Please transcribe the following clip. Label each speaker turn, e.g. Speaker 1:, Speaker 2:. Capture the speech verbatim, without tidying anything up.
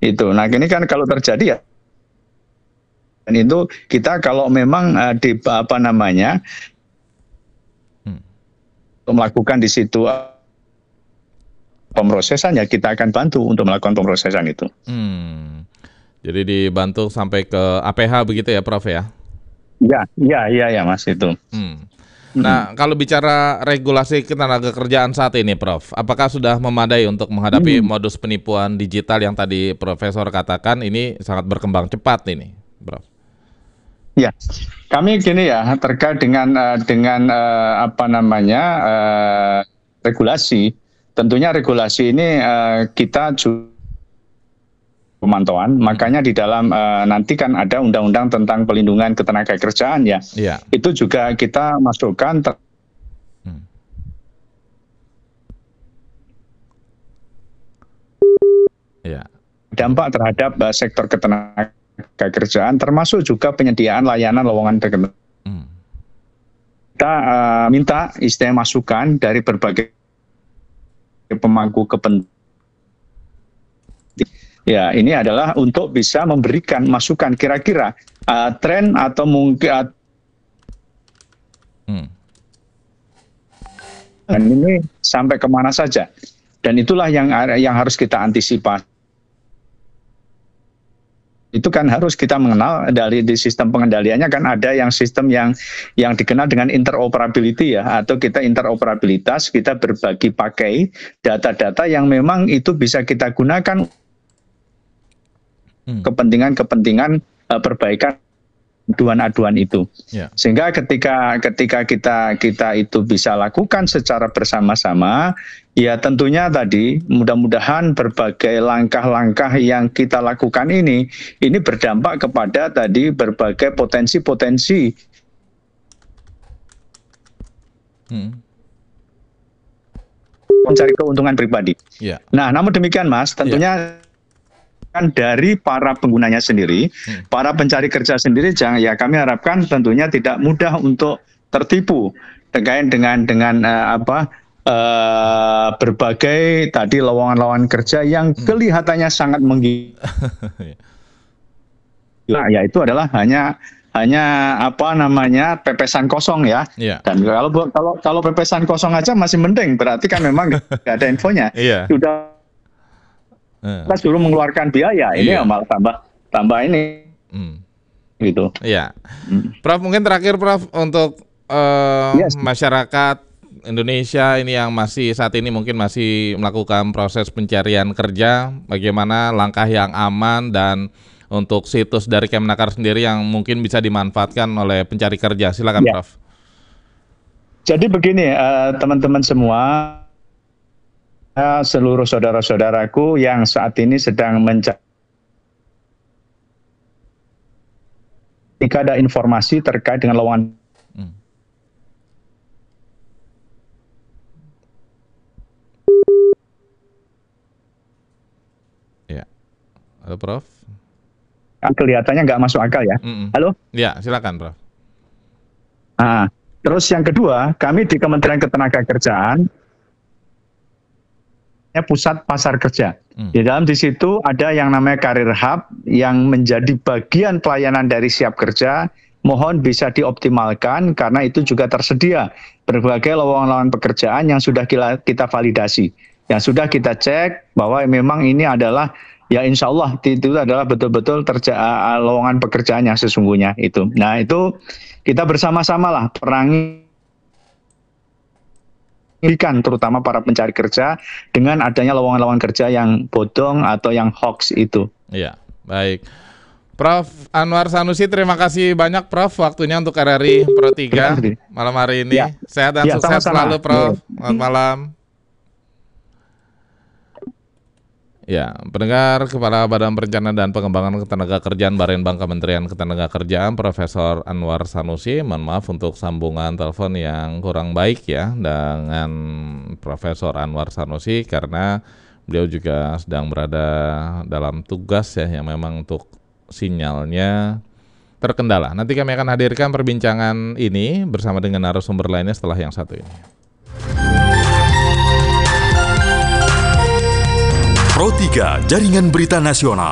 Speaker 1: Itu. Nah, ini kan kalau terjadi ya, dan itu kita kalau memang uh, di apa namanya hmm. melakukan di situ uh, pemrosesan, ya kita akan bantu untuk melakukan pemrosesan itu.
Speaker 2: Hmm. Jadi dibantu sampai ke A P H begitu ya, Prof ya?
Speaker 1: Ya, ya, ya, ya, Mas itu.
Speaker 2: Hmm. Nah, hmm. kalau bicara regulasi ketenaga kerjaan saat ini, Prof, apakah sudah memadai untuk menghadapi hmm. modus penipuan digital yang tadi Profesor katakan ini sangat berkembang cepat ini, Prof?
Speaker 1: Ya, kami gini ya, terkait dengan uh, dengan uh, apa namanya uh, regulasi. Tentunya regulasi ini uh, kita juga pemantauan, makanya di dalam uh, nanti kan ada undang-undang tentang pelindungan ketenaga kerjaan ya, yeah. Itu juga kita masukkan ter- hmm. yeah. dampak terhadap uh, sektor ketenaga kerjaan, termasuk juga penyediaan layanan lowongan pekerjaan. Hmm. Kita uh, minta istilah masukan dari berbagai pemangku kepentingan. Ya, ini adalah untuk bisa memberikan masukan kira-kira uh, tren atau mungkin uh, hmm. dan ini sampai kemana saja. Dan itulah yang yang harus kita antisipasi. Itu kan harus kita mengenal dari di sistem pengendaliannya kan ada yang sistem yang yang dikenal dengan interoperability ya, atau kita interoperabilitas, kita berbagi pakai data-data yang memang itu bisa kita gunakan kepentingan-kepentingan uh, perbaikan aduan-aduan itu, yeah. Sehingga ketika ketika kita kita itu bisa lakukan secara bersama-sama, ya tentunya tadi mudah-mudahan berbagai langkah-langkah yang kita lakukan ini ini berdampak kepada tadi berbagai potensi-potensi hmm. mencari keuntungan pribadi. Yeah. Nah, namun demikian Mas, tentunya yeah. kan dari para penggunanya sendiri, hmm. para pencari kerja sendiri, jangan ya kami harapkan tentunya tidak mudah untuk tertipu terkait dengan dengan uh, apa uh, berbagai tadi lowongan-lowongan kerja yang hmm. kelihatannya sangat menggila. Nah, ya itu adalah hanya hanya apa namanya pepesan kosong ya. Yeah. Dan kalau kalau kalau pepesan kosong aja masih mending, berarti kan memang nggak ada infonya. Yeah. Sudah kita dulu mengeluarkan biaya, ini iya. malah tambah tambah ini, hmm. gitu.
Speaker 2: Iya, hmm. Prof mungkin terakhir Prof untuk uh, yes. masyarakat Indonesia ini yang masih saat ini mungkin masih melakukan proses pencarian kerja, bagaimana langkah yang aman dan untuk situs dari Kemenaker sendiri yang mungkin bisa dimanfaatkan oleh pencari kerja, silakan ya. Prof.
Speaker 1: Jadi begini uh, teman-teman semua. Seluruh saudara-saudaraku yang saat ini sedang mencari, jika ada informasi terkait dengan lowongan hmm.
Speaker 2: ya, halo Prof.
Speaker 1: Kelihatannya nggak masuk akal ya. Mm-mm. Halo?
Speaker 2: Ya, silakan Prof.
Speaker 1: Nah, terus yang kedua, kami di Kementerian Ketenagakerjaan pusat pasar kerja. Hmm. Di dalam di situ ada yang namanya Career Hub yang menjadi bagian pelayanan dari Siap Kerja. Mohon bisa dioptimalkan karena itu juga tersedia berbagai lowongan-lowongan pekerjaan yang sudah kita, kita validasi, yang sudah kita cek bahwa memang ini adalah ya insya Allah itu adalah betul-betul terja, lowongan pekerjaan yang sesungguhnya itu. Nah itu kita bersama-sama lah perangi terutama para pencari kerja dengan adanya lowongan-lowongan kerja yang bodong atau yang hoax itu.
Speaker 2: Iya, baik. Prof Anwar Sanusi, terima kasih banyak Prof waktunya untuk R R I Pro tiga malam hari ini. Ya. Sehat dan ya, sukses sama-sama. Selalu Prof. Ya. Selamat malam. Ya, pendengar, Kepala Badan Perencanaan dan Pengembangan Ketenagakerjaan Barenbang Kementerian Ketenagakerjaan Profesor Anwar Sanusi. Mohon maaf untuk sambungan telepon yang kurang baik ya dengan Profesor Anwar Sanusi karena beliau juga sedang berada dalam tugas ya yang memang untuk sinyalnya terkendala. Nanti kami akan hadirkan perbincangan ini bersama dengan narasumber lainnya setelah yang satu ini.
Speaker 3: Pro tiga, Jaringan Berita Nasional.